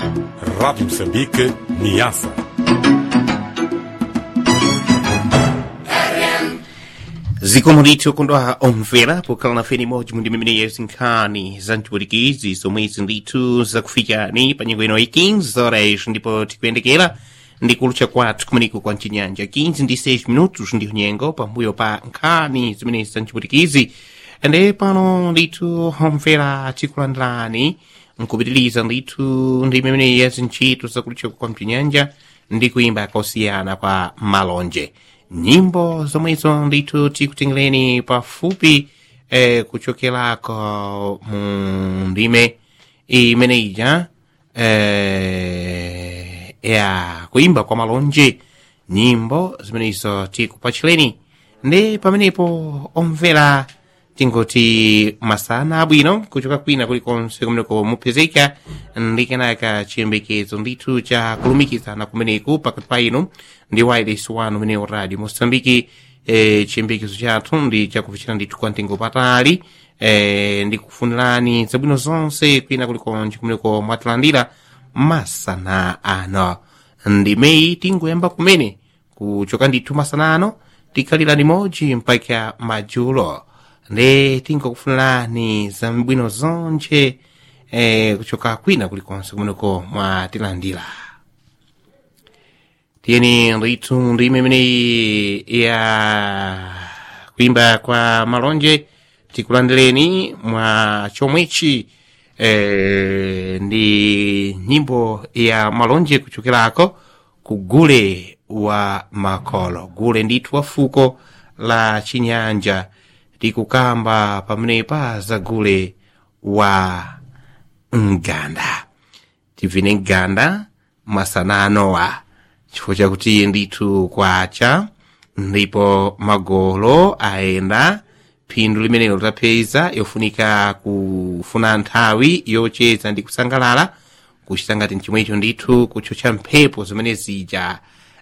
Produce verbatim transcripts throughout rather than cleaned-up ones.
Rádio Moçambique, Niassa. Zikomo ndithu kondwa omvera pokhala nafe imodzi mu ndimene yezinkhani za mchipulikizi zomwe ndithu zakufikani pa nyengo ino ya quinze horas ndipo tikuyendekera ndi kulutcha kwathu kumeneko kwa mchinyanja quinze ndi seis minutos ndiyo nyengo pambuyo pa nkhani zimene za mchipulikizi ende pano ndithu omvera tikulandirani nkupitiliza ndithu ndi imene yazintchito zakulutcha kwa mchinyanja ndi kuimba kosiyana kwa malonje. Nyimbo zomwezo ndithu tikutengereni pafupi eh, kuchokerako mu ndime imene ija eh, ya kuimba kwa malonje. Nyimbo zimenezo tikupachireni ndi pamenepo omvera tingoti masana abwino kuchoka kwina kulikonse kumeneko mupezeka ndi kenaka chiyembekezo ndithu cha kulumikizana kumeneku pakati pa inu ndi wireless wanu umenewo radio Mosambiki. E, chiyembekezo chathu ndi chakufikira ndithu kwa mtengo patali e, ndi kufunirani zabwino zonse kwina kulikonse kumeneko mwatilandira masana ano. Ndimeyi tingoyamba kumene kuchoka ndithu masana ano tikhalira limodzi mpaka madzulo ndi tingokufunirani zabwino zonse eh, kuchoka kwina kulikonse kumeneko mwatilandira. Tiyeni ndithu ndi imene ya kuimba kwa malonje tikulandireni mwa chomwechi eh, ndi nyimbo ya malonje kuchokerako ku Gule wa Makolo. Gule ndithu wa fuko la Chinyanja tikukamba pamenepa za Gule wa Nganda. Tivine Nganda masana anowa chifukwa chakuti ndithu kwacha ndipo magolo aenda phindu limenelo tapeza yofunika kufuna nthawi yocheza ndi kusangalala kuchita ngati mchimwecho ndithu kuchocha mphepo zimene zija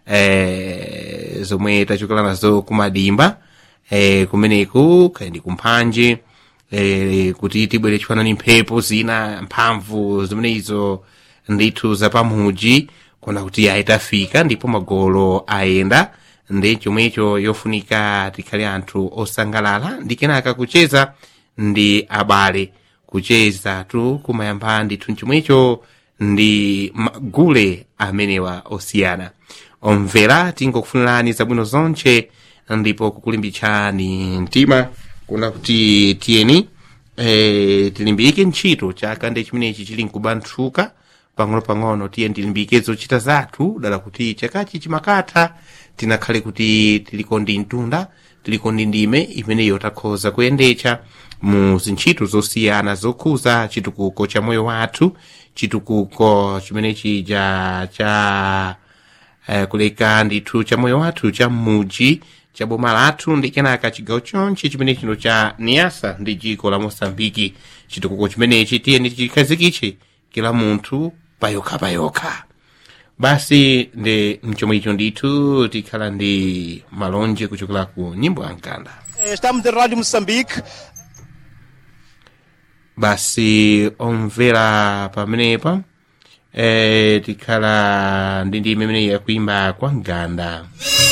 eh, zomwe tachokera nazo kumadimba eh, kumeneku kaya ndi kumphanje eh, kuti tibwere chifanani mphepo zina mphamvu zimenezo ndithu zapamuji kona kuti aitafika ndipo magolo aenda ndi chomwecho yofunika tikhale anthu osangalala ndi kenaka kucheza ndi abale kucheza tu kumayamba ndithu chomwecho ndi magule amenewa osiyana. Omvera tingokufunirani zabwino zonse ndipo kukulimbitsani mtima kuna kuti tiyeni e, tilimbike ntchito chaka ndi chimenechi chili nkubanthuka pang'ono pang'ono tiye tilimbike zochita zathu dala kuti chakachi chimakatha tinakhale kuti tiliko ndi mtunda tiliko ndi ndime imeneyo takhoza kuyendetsa mu zintchito zosiyana zokhuza chitukuko cha moyo wathu, chitukuko chimenechi ja cha eh, kuleka ndithu cha moyo wathu cha mmuji cha boma lathu ndi kenaka chigawo chonse chimene chino cha Niassa ndi dziko la Mosambiki. Chitukuko chimenechi tiyeni tichikhazikitse kila munthu payokha payokha. Basi ndi mchomwecho ndithu tikhala ndi malonje kuchokera ku nyimbo ya Nkanda. Estamos de Rádio Moçambique. Basi omvera pamenepa eh, tikhala ndi ndime imene yakuimba kwa Nganda.